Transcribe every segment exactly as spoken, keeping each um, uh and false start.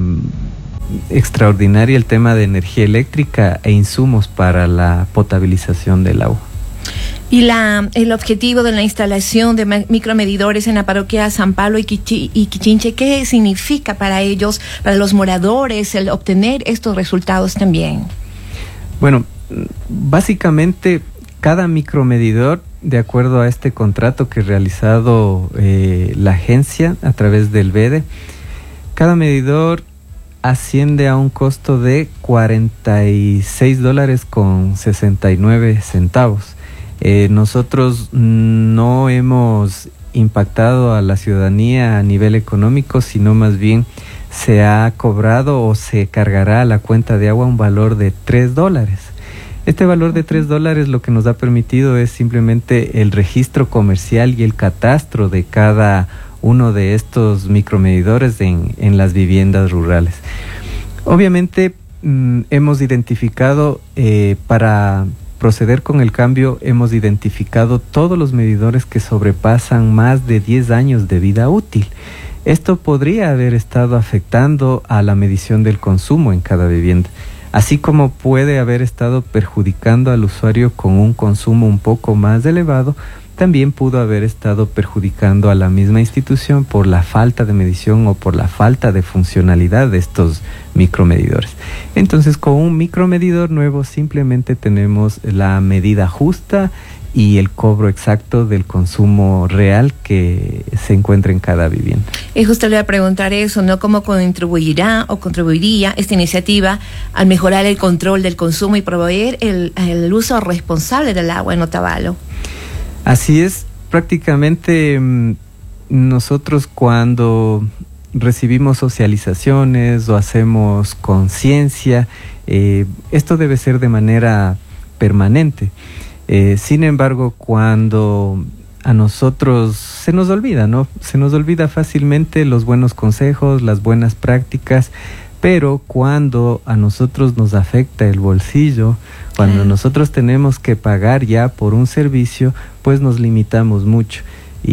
um, extraordinaria el tema de energía eléctrica e insumos para la potabilización del agua. Y la, el objetivo de la instalación de micromedidores en la parroquia San Pablo y, Quichi, y Quichinche, ¿qué significa para ellos, para los moradores, el obtener estos resultados también? Bueno, básicamente cada micromedidor, de acuerdo a este contrato que ha realizado eh, la agencia a través del B E D E, cada medidor asciende a un costo de cuarenta y seis dólares con sesenta y nueve centavos. Eh, nosotros no hemos impactado a la ciudadanía a nivel económico, sino más bien se ha cobrado o se cargará a la cuenta de agua un valor de tres dólares. Este valor de tres dólares lo que nos ha permitido es simplemente el registro comercial y el catastro de cada uno de estos micromedidores en, en las viviendas rurales. Obviamente mm, hemos identificado eh, para proceder con el cambio, hemos identificado todos los medidores que sobrepasan más de diez años de vida útil. Esto podría haber estado afectando a la medición del consumo en cada vivienda, así como puede haber estado perjudicando al usuario con un consumo un poco más elevado. También pudo haber estado perjudicando a la misma institución por la falta de medición o por la falta de funcionalidad de estos micromedidores. Entonces, con un micromedidor nuevo simplemente tenemos la medida justa y el cobro exacto del consumo real que se encuentra en cada vivienda. Y justo le voy a preguntar eso, ¿no? ¿Cómo contribuirá o contribuiría esta iniciativa al mejorar el control del consumo y proveer el, el uso responsable del agua en Otavalo? Así es, prácticamente mmm, nosotros cuando recibimos socializaciones o hacemos conciencia, eh, esto debe ser de manera permanente. Eh, sin embargo, cuando a nosotros se nos olvida, ¿no? Se nos olvida fácilmente los buenos consejos, las buenas prácticas, pero cuando a nosotros nos afecta el bolsillo, cuando nosotros tenemos que pagar ya por un servicio, pues nos limitamos mucho.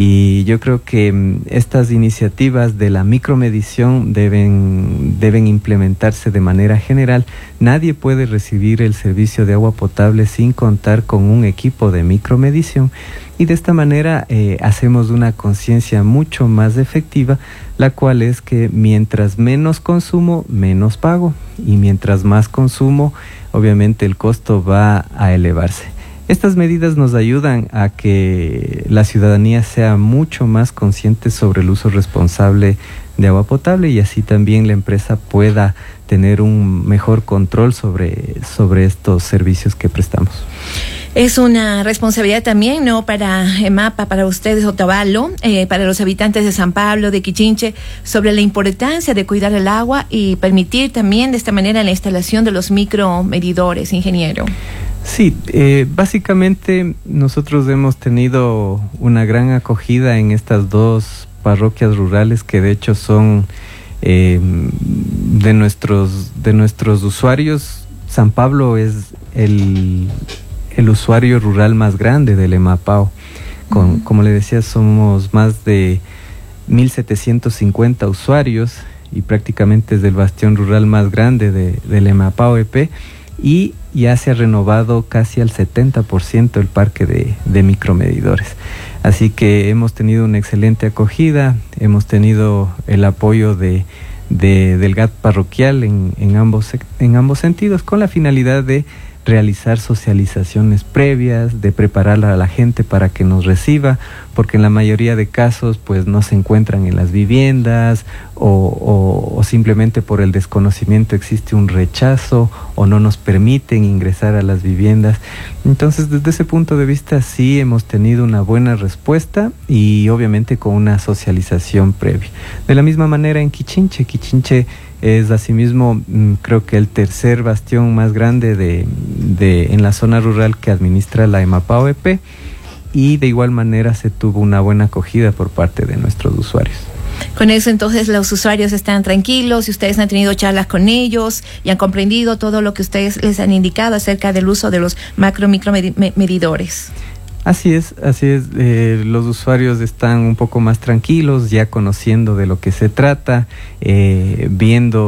Y yo creo que mm, estas iniciativas de la micromedición deben, deben implementarse de manera general. Nadie puede recibir el servicio de agua potable sin contar con un equipo de micromedición, y de esta manera eh, hacemos una conciencia mucho más efectiva, la cual es que mientras menos consumo, menos pago, y mientras más consumo, obviamente el costo va a elevarse. Estas medidas nos ayudan a que la ciudadanía sea mucho más consciente sobre el uso responsable de agua potable, y así también la empresa pueda tener un mejor control sobre, sobre estos servicios que prestamos. Es una responsabilidad también, ¿no?, para EMAPA, para ustedes, Otavalo, eh, para los habitantes de San Pablo, de Quichinche, sobre la importancia de cuidar el agua y permitir también de esta manera la instalación de los micromedidores, ingeniero. Sí, eh, básicamente nosotros hemos tenido una gran acogida en estas dos parroquias rurales que de hecho son eh, de nuestros de nuestros usuarios. San Pablo es el, el usuario rural más grande del EMAPAO. Con, uh-huh. Como le decía, somos más de mil setecientos cincuenta usuarios y prácticamente es el bastión rural más grande de, del EMAPAO E P. Y ya se ha renovado casi al setenta por ciento el parque de, de micromedidores. Así que hemos tenido una excelente acogida, hemos tenido el apoyo de, de, del G A T parroquial en, en, ambos, en ambos sentidos, con la finalidad de realizar socializaciones previas, de preparar a la gente para que nos reciba, porque en la mayoría de casos pues no se encuentran en las viviendas o, o, o simplemente por el desconocimiento existe un rechazo o no nos permiten ingresar a las viviendas. Entonces, desde ese punto de vista sí hemos tenido una buena respuesta y obviamente con una socialización previa. De la misma manera en Quichinche, Quichinche es asimismo mmm, creo que el tercer bastión más grande de, de en la zona rural que administra la EMAPAO E P, y de igual manera se tuvo una buena acogida por parte de nuestros usuarios. Con eso entonces los usuarios están tranquilos y ustedes han tenido charlas con ellos y han comprendido todo lo que ustedes les han indicado acerca del uso de los macro micro medidores. Así es, así es. Eh, los usuarios están un poco más tranquilos, ya conociendo de lo que se trata, eh, viendo